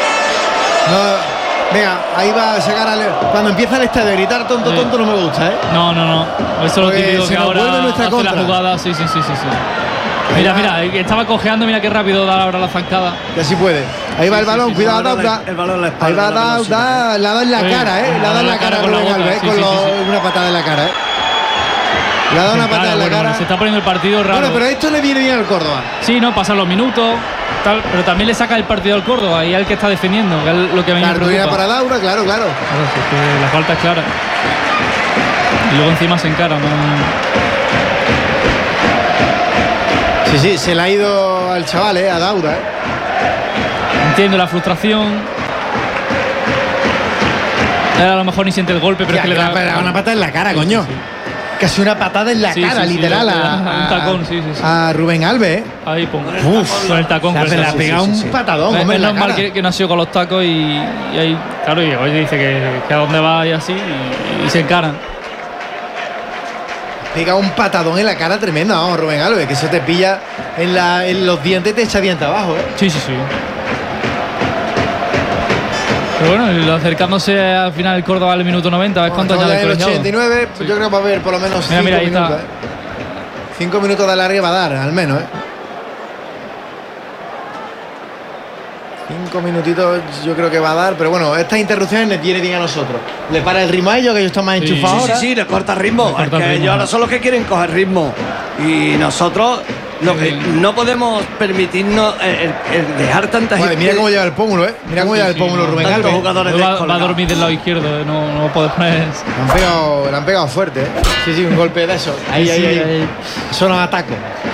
No, venga, ahí va a sacar al. Cuando empieza el estadio a gritar tonto, Sí. tonto no me gusta, ¿eh? No, no, no. Eso es lo Pues típico se que nos ahora vuelve nuestra hace contra. la jugada. Sí, sí, sí, sí, sí. Ahí Mira, va. mira, el que estaba cojeando, mira qué rápido da ahora la zancada. Que así puede. Ahí va el sí, balón, sí, cuidado, el balón en la- Dauda. el balón en la espalda, Ahí va la Dauda, velocidad. la da en la Sí, cara, ¿eh? La da en la cara a con la Rubén boca, Alves, sí, con sí, lo- sí, sí. una patada en la cara, ¿eh? Le ha dado una Cara, patada en la bueno, cara. bueno, se está poniendo el partido raro. Bueno, pero esto le viene bien al Córdoba. Sí, no, pasan los minutos, tal, pero también le saca el partido al Córdoba y al que está defendiendo, que es lo que a mí me Cartulina preocupa. para Daura, claro, claro. Claro, si es que la falta es clara. Y luego encima se encara, ¿no? Sí, sí, se le ha ido al chaval, ¿eh? A Daura, ¿eh? Entiendo la frustración. Él a lo mejor ni siente el golpe, pero Ya, es que le que da le ha dado una patada en la cara, coño. Casi una patada en la Sí, cara, sí, sí, literal, le- le a, da un a- tacón, sí, sí, sí. a Rubén Alves, ¿eh? Ahí, pum. Uf, Con el tacón. se con el le ha tacón. pegado sí, un sí, sí. patadón, Es, hombre, es en la normal cara. que, que no ha sido con los tacos y, y ahí, claro, y hoy dice que, que a dónde va y así, y, y se encaran. Pega un patadón en la cara tremendo, vamos, Rubén Alves, que se te pilla en, la, en los dientes y te echa diente abajo, ¿eh? Sí, sí, sí. Pero bueno, y acercándose al final el Córdoba al minuto noventa, a ver cuánto Estamos añade ya el en el colegiado. ochenta y nueve, pues yo creo que va a haber por lo menos Mira, cinco mira, ahí está. minutos, ¿eh? Cinco minutos de alargue va a dar, al menos, ¿eh? Cinco minutitos yo creo que va a dar, pero bueno, estas interrupciones les viene bien a nosotros. Le para el ritmo a ellos, que ellos están más Sí, enchufados Sí, sí, ahora. sí, le corta ritmo. Le corta es que ritmo. ellos ahora son los que quieren coger ritmo. Y nosotros Lo que no podemos permitirnos el, el dejar tanta Vale, gente. mira cómo lleva el pómulo, ¿eh? Mira cómo Sí, lleva el sí, pómulo no, Rubén tantos Alves. jugadores Va, va a descolgados. dormir del lado izquierdo, no, no puede poner. Le han pegado, le han pegado fuerte, ¿eh? Sí, sí, un golpe de eso. Ahí, Sí, ahí, sí, ahí. ahí. Eso no ataco.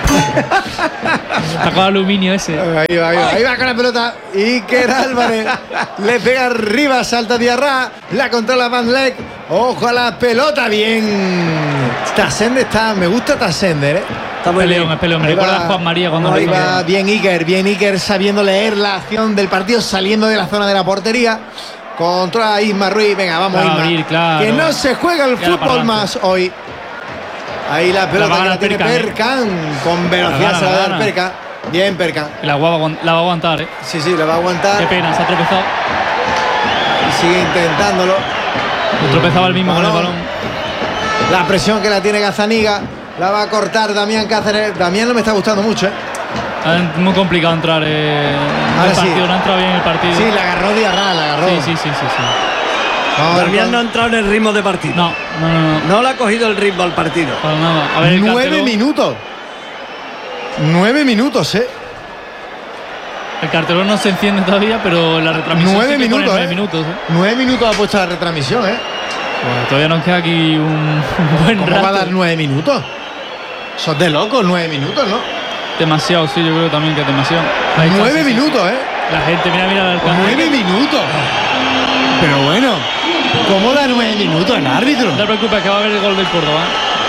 Sacó aluminio ese. Ahí va, ahí va, ahí va con la pelota. Iker Álvarez le pega arriba, salta Diarra, la controla Van Leck. Ojo a la pelota, bien. Tassende está, me gusta Tassende, ¿eh? Está muy Peleón, bien. es peleón. Me Ahí recuerda va- a Juan María cuando Ahí empezó. va bien Iker, bien Iker sabiendo leer la acción del partido, saliendo de la zona de la portería. Contra Isma Ruiz. Venga, vamos, Va a Isma. abrir, claro. Que no se juega el Ya la para fútbol adelante. más hoy. Ahí la La va pelota a que la ganar tiene Perkan, ¿eh? Perkan. Con velocidad gana, se la va a la dar gana. Perkan. Bien, Perkan. La, va a aguant- la va a aguantar, ¿eh? Sí, sí, la va a aguantar. Qué pena, se ha tropezado. Y sigue intentándolo. Tropezaba el mismo con el Balón. balón. La presión que la tiene Gazzaniga. La va a cortar Damián Cáceres. Damián no me está gustando mucho, ¿eh? Es muy complicado entrar eh, en Ahora el sí. partido, no ha entrado bien en el partido. Sí, la agarró Diarra, la agarró. sí, sí, sí, sí, sí. Vamos a ver Damián con- no ha entrado en el ritmo de partido. No, no, no, no. No le ha cogido el ritmo al partido. Para nada. A ver, el Nueve cartelón, minutos. Nueve minutos, ¿eh? el cartelón no se enciende todavía, pero la retransmisión Nueve sí que pone minutos, nueve ¿eh? minutos, ¿eh? Nueve minutos ha puesto la retransmisión, ¿eh? Pues todavía nos queda aquí un, un buen ¿Cómo rato. va a dar nueve minutos? Sos de locos, nueve minutos, ¿no? Demasiado, sí, yo creo también que es demasiado. Ahí está, Nueve sí, sí, minutos, ¿eh? sí. La gente, mira, mira el alcance. Nueve minutos. Pero bueno, ¿cómo da nueve minutos el árbitro? No te preocupes, que va a haber el gol del Córdoba.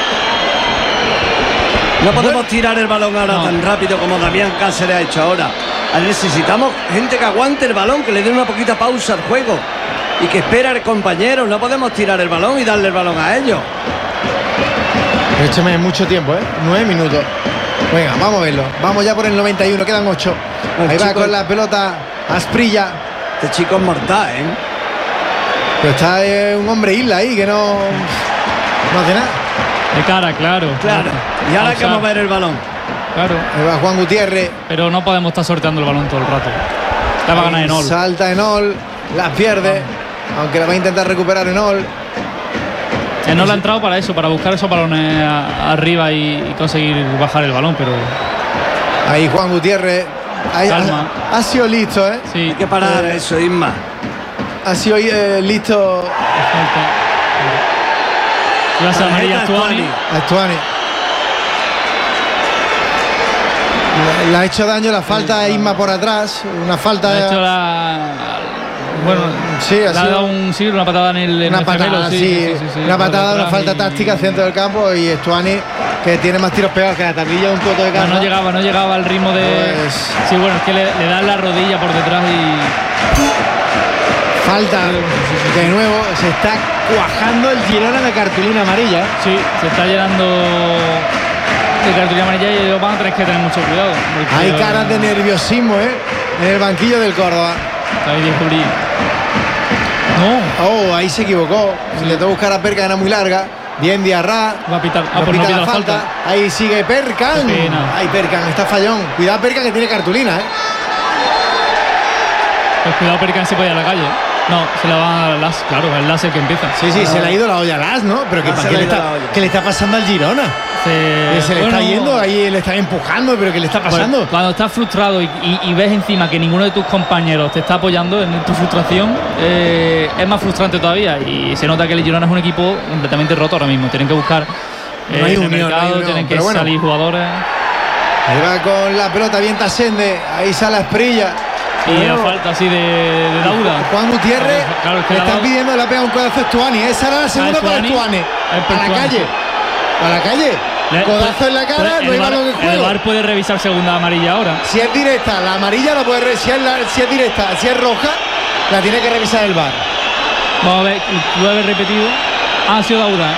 No podemos tirar el balón ahora No. tan rápido como Damián Cáceres ha hecho ahora. Necesitamos gente que aguante el balón, que le dé una poquita pausa al juego y que espera al compañero. No podemos tirar el balón y darle el balón a ellos. Échame mucho tiempo, ¿eh? Nueve minutos. Venga, vamos a verlo. Vamos ya por el noventa y uno, quedan ocho. El Ahí va chico- con la pelota Asprilla. Este chico es mortal, ¿eh? Pero está eh, un hombre isla ahí que no, no hace nada. De cara, claro. Claro. Y ahora hay que Pausar, mover el balón. Claro. Ahí va Juan Gutiérrez. Pero no podemos estar sorteando el balón todo el rato. La va a ganar Enol. Salta Enol, la pierde. Aunque la va a intentar recuperar Enol. Enol ha entrado para eso, para buscar esos balones a- arriba y, y conseguir bajar el balón, pero Ahí Juan Gutiérrez. Ahí Calma. ha, ha sido listo, ¿eh? sí. Hay que parar Eh, eso, Isma. Ha sido eh, listo Clase amarilla Tarjeta Stuani. Stuani. a Stuani. Le, le ha hecho daño la falta a Isma por atrás. Una falta. Ha hecho la. Bueno, Sí, ha le ha sido dado un, sí, una patada en el, en una el patada, gemelo, sí, sí, sí, sí, sí, una por patada, una detrás falta y- táctica al centro del campo y Stuani que tiene más tiros pegados que la tablilla de un coto de No, casa. no llegaba, no llegaba al ritmo de. Pues- Sí, bueno, es que le, le dan la rodilla por detrás y. Falta de nuevo, se está cuajando el Girona de cartulina amarilla. Sí, se está llenando de cartulina amarilla y ellos van a tener que tener mucho cuidado. porque Hay ahora- caras de nerviosismo, ¿eh? En el banquillo del Córdoba. Está ahí Diego Brillo. No, Oh, ahí se equivocó. Intentó buscar a Perca, era muy larga. Bien Diarra. va a pitar. Ah, No pues no pita pita la la falta. falta. Ahí sigue Percan. Qué pena. Ay, Percan, está fallón. Cuidado, Percan, que tiene cartulina, ¿eh? Pues cuidado, Perican se puede ir a la calle. No, se la va a las. Claro, el láser que empieza. Sí, sí, se le ha ido la olla al as, ¿no? Pero ¿qué, Ah, pa- se ¿qué le le ha ido está, la olla. qué le está pasando al Girona? Se, Que se le bueno, está yendo, ahí le están empujando, pero ¿qué le está pasando? Bueno, cuando estás frustrado y, y- y ves encima que ninguno de tus compañeros te está apoyando en tu frustración, eh, es más frustrante todavía. Y se nota que el Girona es un equipo completamente roto ahora mismo. Tienen que buscar eh, No hay en el unión, no hay mercado, unión, tienen que pero bueno. salir jugadores. Ahí va con la pelota, bien Tassende. Ahí sale Asprilla. Y Bueno, a falta así de, de Dauda. Juan Gutiérrez Claro, es que le la están Dauda- pidiendo, le ha pegado un codazo a Stuani. Esa era la segunda para Stuani. Stuani. Es A por la Stuani, calle. sí. A la calle. Le- Codazo puede- en la cara, puede- no hay el balón en VAR- El juego. VAR puede revisar segunda amarilla ahora. Si es directa, la amarilla la puede revisar. Si es, la- si es directa, si es roja, la tiene que revisar el VAR. Vamos a ver, lo haber repetido. Ah, ha sido Dauda.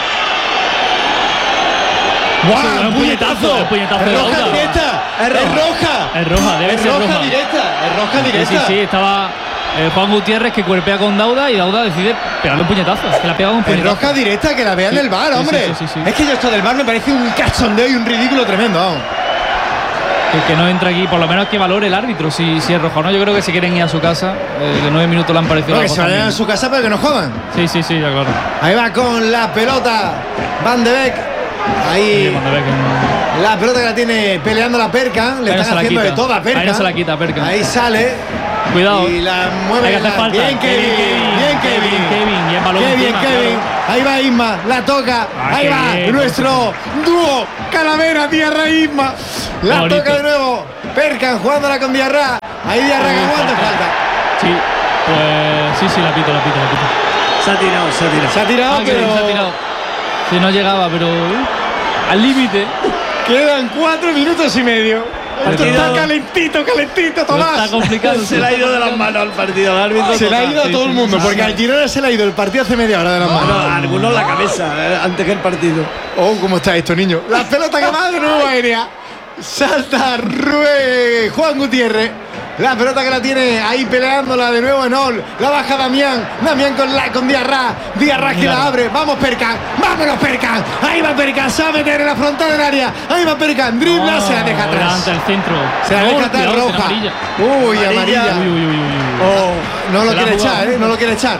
¡Guau! es un puñetazo, es un puñetazo Es de roja Dauda. directa. Es Es roja. roja. Es roja, debe Es ser roja roja. directa. Es roja Sí, directa. sí, sí, estaba eh, Juan Gutiérrez que cuerpea con Dauda y Dauda decide pegarle un puñetazo. Que la ha pegado un Es puñetazo. roja directa, que la vean Sí, el VAR, sí, hombre. sí, sí, sí. Es que yo esto del VAR me parece un cachondeo y un ridículo tremendo. Vamos. Que, que no entra aquí, por lo menos que valore el árbitro si, si es roja o no. Yo creo que se quieren ir a su casa. Eh, que nueve minutos le han parecido. No, la que se cosa vayan a bien. su casa para que no jodan. Sí, sí, sí, ya claro. Ahí va con la pelota Van de Beek. Sí, Ahí Van de Beek, en- La pelota que la tiene peleando la Perkan. Le Ahí no están se la haciendo quita. de toda Perkan. Ahí no se la quita Perkan. Ahí sale. Cuidado. Y la mueve. Hay que hacer la- falta. Bien, Kevin. Bien, Kevin. Kevin, Kevin. Y el balón Qué bien, encima, Kevin. claro. Ahí va Isma. La toca. Ah, Ahí qué va bien. nuestro dúo. Calavera, Diarra, Isma. La Bonito. toca de nuevo. Perkan jugándola con Diarra. Ahí Diarra que aguanta falta. Sí, pues sí, sí, la pito, la pito, la pito. Se ha tirado, se ha tirado. Se ha tirado, Ah, que pero se ha tirado. Sí, no llegaba, pero uh, al límite. quedan cuatro minutos y medio. Esto Partido- está calentito, calentito, No Tomás. está complicado. Se le ha ido de las manos al partido. El árbitro Se le ha total. ido a sí, todo sí, el mundo, sí, porque sí. al Girona se le ha ido el partido hace media hora de las Bueno, manos. a algunos la cabeza, eh, antes que el partido. Oh, ¿cómo está esto, niño? La pelota que va de nuevo aérea. Salta Rue Juan Gutiérrez. La pelota que la tiene ahí peleándola de nuevo en Ol. La baja Damián. Damián con, la, con Diarra. Diarra que la abre. Vamos Perkan. Vámonos Perkan. Ahí va Perkan. Se va a meter en la frontal del área. Ahí va Perkan. Dribla. No, se la deja atrás. delante del centro. Se la No, deja atrás cuidado, roja. amarilla. Uy, amarilla. Amarilla. Uy, uy, uy, uy, uy. Oh, No lo Se la quiere ha jugado. echar, ¿eh? No lo quiere echar.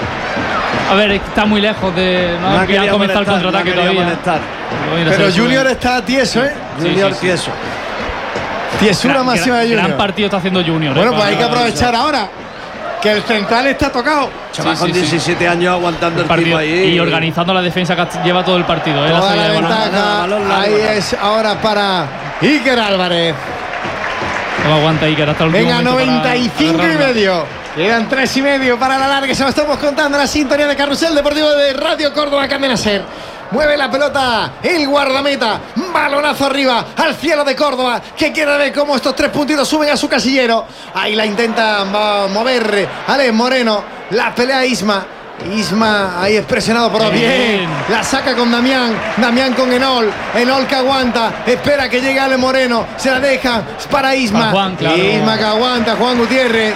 A ver, está muy lejos de. No, no ha ha querido comenzado el molestar, contraataque no ha querido todavía. molestar. Voy a ir a Pero hacer Junior eso. está tieso, ¿eh? Sí, Junior sí, sí. tieso. Tiesura Gran- máxima de gran, Junior. gran partido está haciendo Junior. Bueno, eh, pues hay que para- aprovechar ahora que el central está tocado. Chaval Sí, con sí, sí. diecisiete años aguantando el, partido tipo ahí. y organizando la defensa que lleva todo el partido. eh, la Toda salida la de balón. ventaja. nada, balón largo, Ahí nada. es ahora para Iker Álvarez. No aguanta ahí, que hasta el último Venga, momento para noventa y cinco y agarrarla. medio. Quedan tres y medio para la larga. Se lo estamos contando en la sintonía de Carrusel Deportivo de Radio Córdoba Cadena Ser. Mueve la pelota el guardameta. Balonazo arriba al cielo de Córdoba, que quiere ver cómo estos tres puntitos suben a su casillero. Ahí la intenta va a mover Alex Moreno. La pelea Isma. Isma ahí es presionado por bien. Bien. La saca con Damián. Damián con Enol. Enol que aguanta. Espera que llegue Ale Moreno. Se la deja para Isma. Para Juan, claro. Isma que aguanta. Juan Gutiérrez.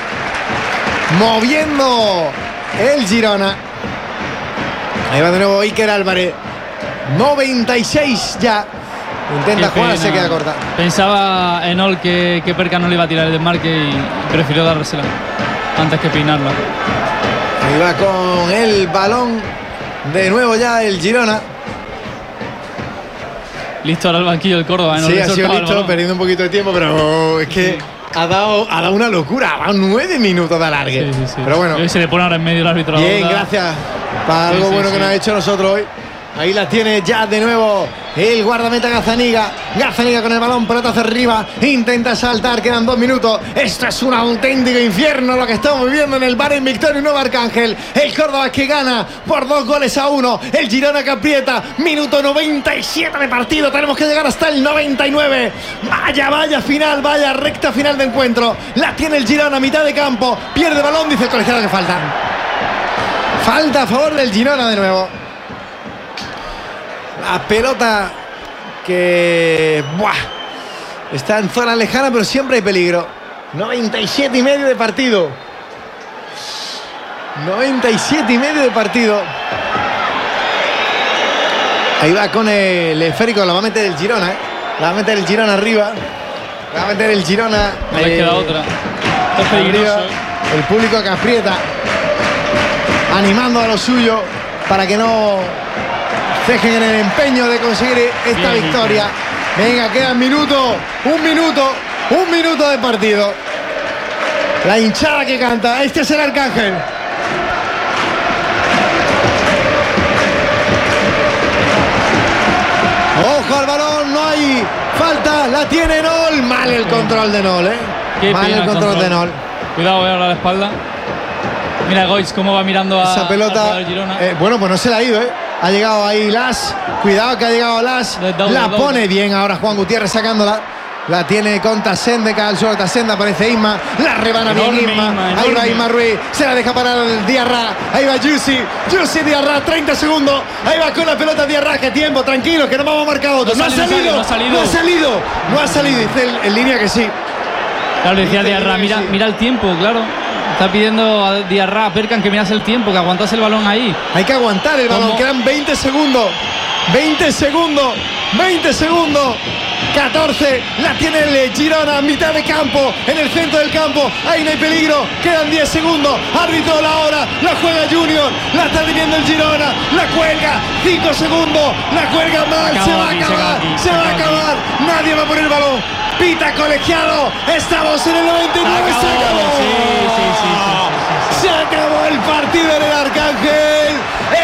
Moviendo el Girona. Ahí va de nuevo Iker Álvarez. noventa y seis ya. Intenta Qué jugar, pena. se queda corta. Pensaba Enol que, que Perkan no le iba a tirar el desmarque y prefirió dársela antes que peinarla. Ahí va con el balón. De nuevo ya el Girona. Listo ahora el banquillo del Córdoba. Enol Sí, le ha sido soltaba el listo, balón. perdiendo un poquito de tiempo, pero es que ha dado, ha dado una locura. Va nueve minutos de alargue. Sí, sí, sí. Pero bueno, Y se le pone ahora en medio el árbitro. a la bien, bola. gracias para Sí, algo sí, bueno sí. que nos ha hecho nosotros hoy. Ahí la tiene ya de nuevo el guardameta Gazzaniga. Gazzaniga con el balón, pelota hacia arriba. Intenta saltar, quedan dos minutos. Esto es un auténtico infierno lo que estamos viviendo en el bar en Victoria Nuevo Arcángel. El Córdoba que gana por dos goles a uno. El Girona que aprieta. Minuto noventa y siete de partido. Tenemos que llegar hasta el noventa y nueve. Vaya, vaya final, vaya recta final de encuentro. La tiene el Girona a mitad de campo. Pierde balón, dice el colegiado que falta. Falta a favor del Girona de nuevo. La pelota que ¡buah! Está en zona lejana, pero siempre hay peligro. noventa y siete y medio de partido. noventa y siete y medio de partido. Ahí va con el esférico, la va a meter el Girona, ¿eh? La va a meter el Girona arriba. La va a meter el Girona. No le eh, queda otra. Esto es peligroso. arriba. El público que aprieta, animando a lo suyo para que no cejen en el empeño de conseguir esta Bien, victoria. Venga, quedan minutos, un minuto, un minuto de partido. La hinchada que canta, este es el Arcángel. Ojo al balón, no hay falta, la tiene Nol. Mal el control de Nol, eh. Qué Mal pena el control de Nol. Cuidado, voy a dar la espalda. Mira Goiz cómo va mirando a Esa pelota. al Girona. eh, bueno, pues no se la ha ido, ¿eh? Ha llegado ahí Las. Cuidado que ha llegado Las. Del doble, La del doble. pone bien ahora Juan Gutiérrez sacándola. La tiene con Tasende, cae al suelo Tasende, aparece Isma. La rebana bien Enorme Isma. Isma, Ahí va enorme. Isma Ruiz. Se la deja para el Diarra. Ahí va Yusi. Yusi Diarra, treinta segundos. Ahí va con la pelota Diarra. Que tiempo, tranquilo, que no vamos a marcar otro. No No, sale, ha salido, no ha salido. no ha salido. No ha salido. Dice el- en línea que sí. Claro, le decía a Dice Diarra, que mira, sí. mira el tiempo, claro. Está pidiendo a Diarra, a Perkan, que mirase el tiempo, que aguantase el balón ahí. Hay que aguantar el balón, ¿Cómo? quedan veinte segundos. veinte segundos. veinte segundos. catorce, la tiene el Girona, mitad de campo, en el centro del campo, ahí no hay peligro, quedan diez segundos, árbitro la hora, la juega Junior, la está teniendo el Girona, la cuelga, cinco segundos, la cuelga mal, se va a acabar, se va a acabar, nadie va a poner el balón, pita colegiado, estamos en el noventa y nueve, se acabó, sí, sí, sí, sí, sí, sí. se acabó el partido en el Arcángel,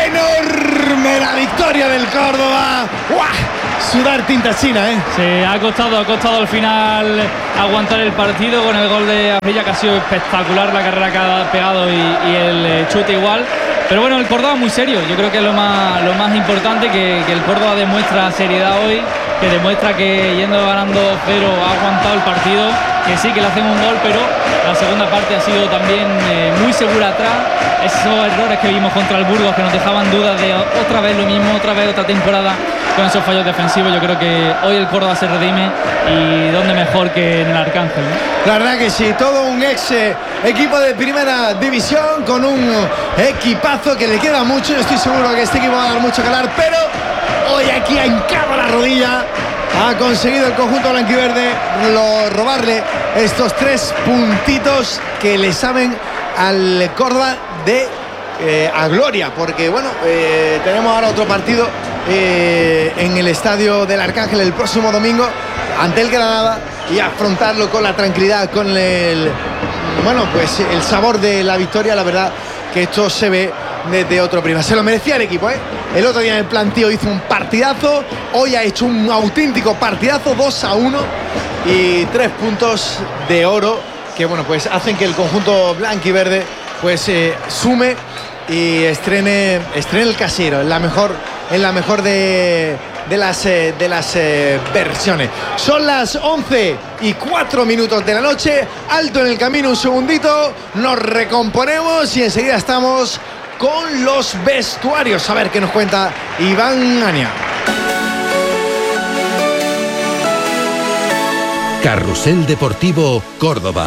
enorme la victoria del Córdoba. ¡Guau! Sudar tinta china, ¿eh? Se ha costado, ha costado al final aguantar el partido con el gol de Abrilla, que ha sido espectacular la carrera que ha pegado y, y el chute igual. Pero bueno, el Córdoba muy serio. Yo creo que es lo más, lo más importante, que, que el Córdoba demuestra seriedad hoy, que demuestra que yendo ganando cero ha aguantado el partido, que sí, que le hacen un gol, pero la segunda parte ha sido también eh, muy segura atrás. Esos errores que vimos contra el Burgos, que nos dejaban dudas de otra vez lo mismo, otra vez otra temporada con esos fallos defensivos. Yo creo que hoy el Córdoba se redime, y dónde mejor que en el Arcángel, ¿no? La verdad que sí, todo un ex eh, equipo de primera división con un equipazo que le queda mucho. Yo estoy seguro que este equipo va a dar mucho que hablar, pero hoy aquí ha hincado la rodilla, ha conseguido el conjunto blanquiverde lo, robarle estos tres puntitos que le saben al Córdoba de eh, a gloria, porque bueno, eh, tenemos ahora otro partido eh, en el estadio del Arcángel el próximo domingo ante el Granada, y afrontarlo con la tranquilidad, con el bueno, pues el sabor de la victoria. La verdad que esto se ve desde otro prima. Se lo merecía el equipo, ¿eh? El otro día en el plantío hizo un partidazo, hoy ha hecho un auténtico partidazo, dos a uno y tres puntos de oro que bueno, pues hacen que el conjunto blanquiverde pues eh, sume y estrene, estrene el casero en la mejor, en la mejor de, de las, eh, de las eh, versiones. Son las once y cuatro minutos de la noche. Alto en el camino un segundito, nos recomponemos y enseguida estamos con los vestuarios. A ver qué nos cuenta Iván Ania. Carrusel Deportivo Córdoba.